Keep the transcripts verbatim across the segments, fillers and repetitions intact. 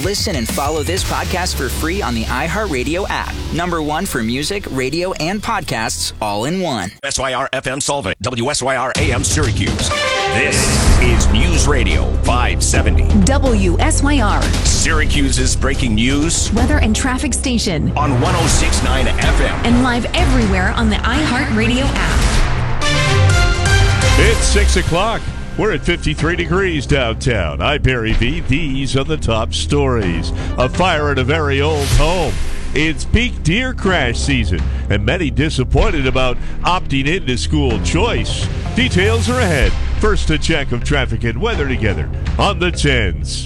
Listen and follow this podcast for free on the iHeartRadio app. Number one for music, radio, and podcasts all in one. S Y R F M Solvang, W S Y R A M Syracuse. This is News Radio five seventy. W S Y R. Syracuse's breaking news. Weather and traffic station. On one oh six point nine F M. And live everywhere on the iHeartRadio app. It's six o'clock. We're at fifty-three degrees downtown. I'm Barry V. These are the top stories. A fire at a very old home. It's peak deer crash season, and many disappointed about opting into school choice. Details are ahead. First, a check of traffic and weather together on the tens.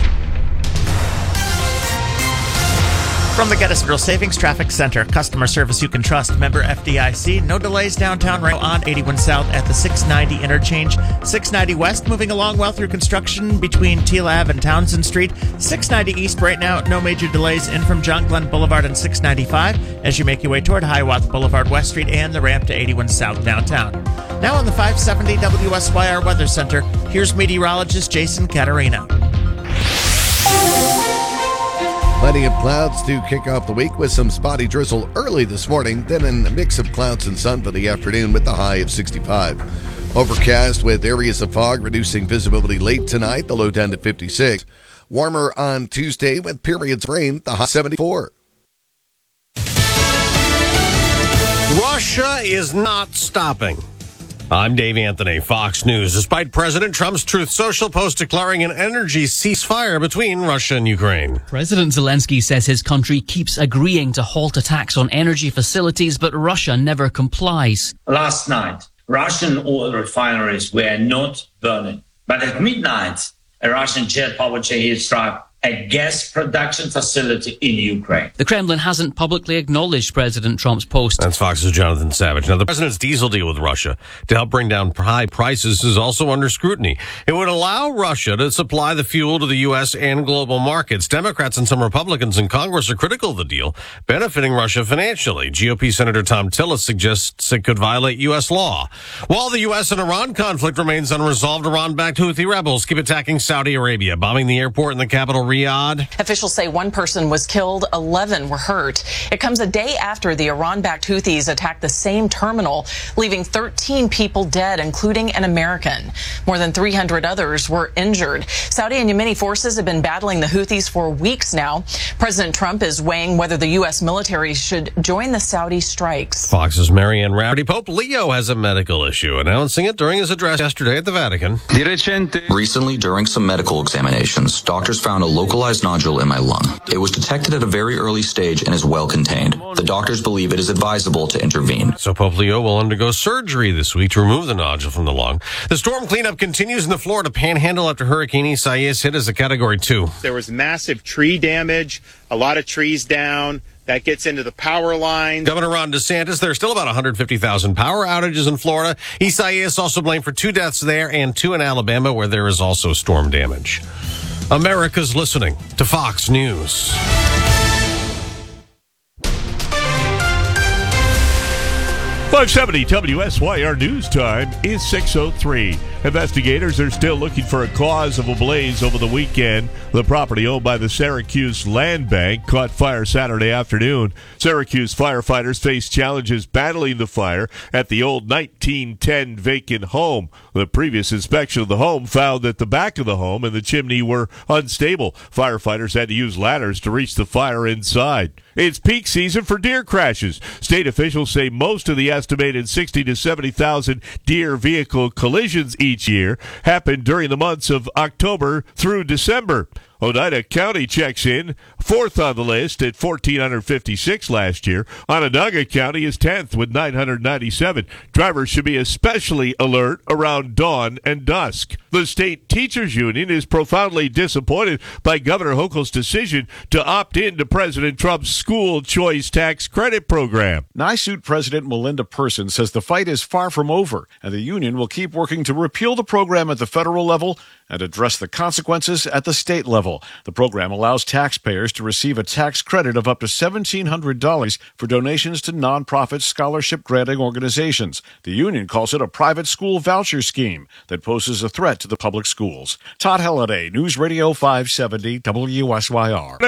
From the Gettysburg Savings Traffic Center, customer service you can trust, member F D I C. No delays downtown right on eighty-one South at the six ninety interchange. six ninety West moving along well through construction between Teal Ave and Townsend Street. six ninety East right now, no major delays in from John Glenn Boulevard and six ninety-five as you make your way toward Hiawatha Boulevard, West Street, and the ramp to eighty-one South downtown. Now on the five seventy W S Y R Weather Center, here's meteorologist Jason Caterina. Plenty of clouds to kick off the week with some spotty drizzle early this morning, then a mix of clouds and sun for the afternoon with the high of sixty-five. Overcast with areas of fog, reducing visibility late tonight, the low down to fifty-six. Warmer on Tuesday with periods of rain, the high seventy-four. Russia is not stopping. I'm Dave Anthony, Fox News. Despite President Trump's Truth Social post declaring an energy ceasefire between Russia and Ukraine. President Zelensky says his country keeps agreeing to halt attacks on energy facilities, but Russia never complies. Last night, Russian oil refineries were not burning. But at midnight, a Russian jet powered Shahed struck a gas production facility in Ukraine. The Kremlin hasn't publicly acknowledged President Trump's post. That's Fox's Jonathan Savage. Now, the president's diesel deal with Russia to help bring down high prices is also under scrutiny. It would allow Russia to supply the fuel to the U S and global markets. Democrats and some Republicans in Congress are critical of the deal, benefiting Russia financially. G O P Senator Tom Tillis suggests it could violate U S law. While the U S and Iran conflict remains unresolved, Iran-backed Houthi rebels keep attacking Saudi Arabia, bombing the airport in the capital, Riyadh. Officials say one person was killed, eleven were hurt. It comes a day after the Iran-backed Houthis attacked the same terminal, leaving thirteen people dead, including an American. More than three hundred others were injured. Saudi and Yemeni forces have been battling the Houthis for weeks now. President Trump is weighing whether the U S military should join the Saudi strikes. Fox's Marianne Rowdy. Pope Leo has a medical issue, announcing it during his address yesterday at the Vatican. Recently, during some medical examinations, doctors found a localized nodule in my lung. It was detected at a very early stage and is well contained. The doctors believe it is advisable to intervene. So Pope Leo will undergo surgery this week to remove the nodule from the lung. The storm cleanup continues in the Florida Panhandle after Hurricane Isaias hit as a Category two. There was massive tree damage, a lot of trees down. That gets into the power lines. Governor Ron DeSantis, there are still about one hundred fifty thousand power outages in Florida. Isaias also blamed for two deaths there and two in Alabama, where there is also storm damage. America's listening to Fox News. five seventy W S Y R News Time is six oh three. Investigators are still looking for a cause of a blaze over the weekend. The property owned by the Syracuse Land Bank caught fire Saturday afternoon. Syracuse firefighters faced challenges battling the fire at the old nineteen ten vacant home. The previous inspection of the home found that the back of the home and the chimney were unstable. Firefighters had to use ladders to reach the fire inside. It's peak season for deer crashes. State officials say most of the estimated sixty to seventy thousand deer vehicle collisions each year happen during the months of October through December. Oneida County checks in, fourth on the list at one thousand four hundred fifty-six last year. Onondaga County is tenth with nine hundred ninety-seven. Drivers should be especially alert around dawn and dusk. The state teachers union is profoundly disappointed by Governor Hochul's decision to opt in to President Trump's school choice tax credit program. NYSUT President Melinda Person says the fight is far from over, and the union will keep working to repeal the program at the federal level and address the consequences at the state level. The program allows taxpayers to receive a tax credit of up to seventeen hundred dollars for donations to nonprofit scholarship granting organizations. The union calls it a private school voucher scheme that poses a threat to the public schools. Todd Halliday, News Radio five seventy W S Y R.